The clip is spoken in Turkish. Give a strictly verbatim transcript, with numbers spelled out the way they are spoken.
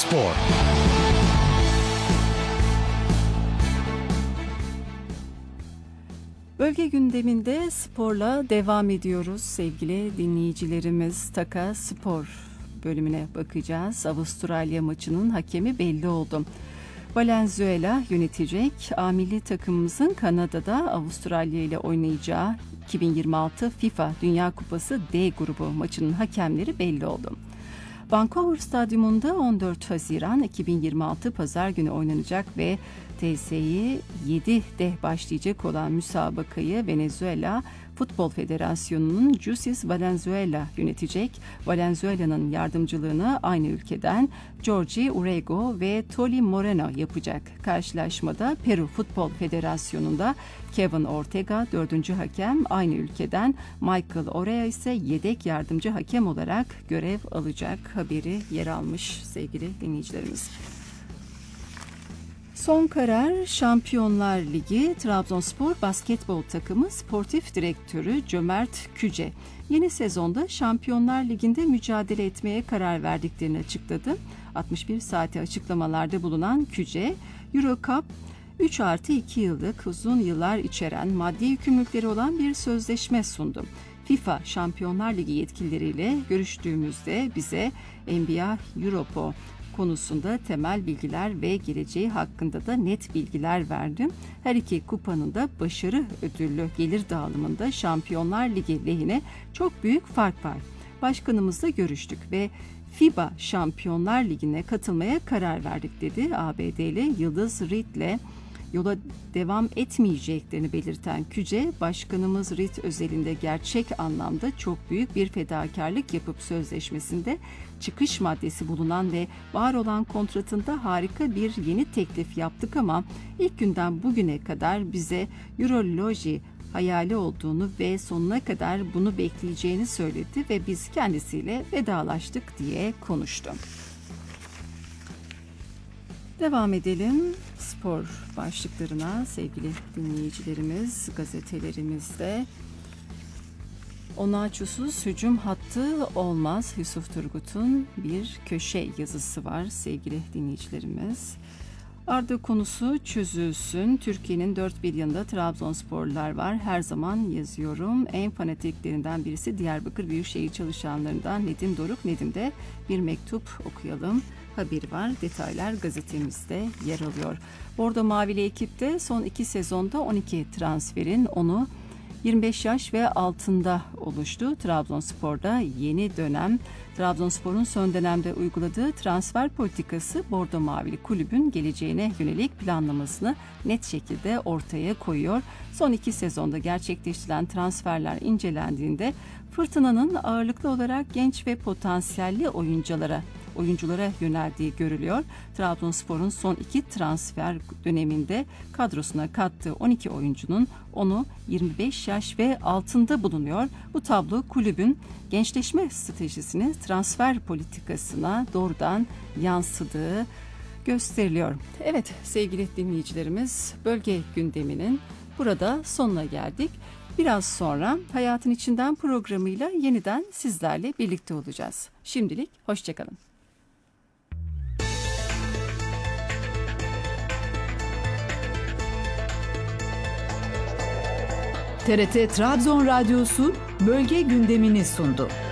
Trabzonspor. Bölge gündeminde sporla devam ediyoruz sevgili dinleyicilerimiz. Taka Spor bölümüne bakacağız. Avustralya maçının hakemi belli oldu. Valenzuela yönetecek. A milli takımımızın Kanada'da Avustralya ile oynayacağı iki bin yirmi altı FIFA Dünya Kupası D grubu maçının hakemleri belli oldu. Vancouver Stadyumunda on dört Haziran iki bin yirmi altı Pazar günü oynanacak ve T S'yi yedide başlayacak olan müsabakayı Venezuela Futbol Federasyonu'nun Justice Valenzuela yönetecek. Valenzuela'nın yardımcılığını aynı ülkeden Jorge Urrego ve Toli Moreno yapacak. Karşılaşmada Peru Futbol Federasyonu'nda Kevin Ortega dördüncü hakem, aynı ülkeden Michael Orea ise yedek yardımcı hakem olarak görev alacak haberi yer almış sevgili dinleyicilerimiz. Son karar Şampiyonlar Ligi. Trabzonspor basketbol takımı sportif direktörü Cömert Küce yeni sezonda Şampiyonlar Ligi'nde mücadele etmeye karar verdiklerini açıkladı. altmış bir saate açıklamalarda bulunan Küce, Eurocup üç artı iki yıllık uzun yıllar içeren maddi yükümlülükleri olan bir sözleşme sundu. FIFA Şampiyonlar Ligi yetkilileriyle görüştüğümüzde bize N B A Europo konusunda temel bilgiler ve geleceği hakkında da net bilgiler verdim. Her iki kupanın da başarı ödüllü gelir dağılımında Şampiyonlar Ligi lehine çok büyük fark var. Başkanımızla görüştük ve FIBA Şampiyonlar Ligi'ne katılmaya karar verdik dedi. A B D'li Yıldız Reed'le yola devam etmeyeceklerini belirten Küce, başkanımız Reed özelinde gerçek anlamda çok büyük bir fedakarlık yapıp sözleşmesinde çıkış maddesi bulunan ve var olan kontratında harika bir yeni teklif yaptık ama ilk günden bugüne kadar bize Euroloji hayali olduğunu ve sonuna kadar bunu bekleyeceğini söyledi ve biz kendisiyle vedalaştık diye konuştu. Devam edelim spor başlıklarına sevgili dinleyicilerimiz. Gazetelerimizde Onaçusuz hücum hattı olmaz. Yusuf Turgut'un bir köşe yazısı var sevgili dinleyicilerimiz. Arda konusu çözülsün. Türkiye'nin dört bir yanında Trabzonsporlular var. Her zaman yazıyorum. En fanatiklerinden birisi Diyarbakır Büyükşehir çalışanlarından Nedim Doruk. Nedim'de bir mektup okuyalım. Haberi var. Detaylar gazetemizde yer alıyor. Bordo Mavili ekipte son iki sezonda on iki transferin onu yirmi beş yaş ve altında oluştu. Trabzonspor'da yeni dönem, Trabzonspor'un son dönemde uyguladığı transfer politikası Bordo Mavili kulübün geleceğine yönelik planlamasını net şekilde ortaya koyuyor. Son iki sezonda gerçekleştirilen transferler incelendiğinde Fırtına'nın ağırlıklı olarak genç ve potansiyelli oyunculara oyunculara yöneldiği görülüyor. Trabzonspor'un son iki transfer döneminde kadrosuna kattığı on iki oyuncunun onu yirmi beş yaş ve altında bulunuyor. Bu tablo kulübün gençleşme stratejisini transfer politikasına doğrudan yansıdığı gösteriliyor. Evet sevgili dinleyicilerimiz, bölge gündeminin burada sonuna geldik. Biraz sonra Hayatın İçinden programıyla yeniden sizlerle birlikte olacağız. Şimdilik hoşçakalın. T R T Trabzon Radyosu bölge gündemini sundu.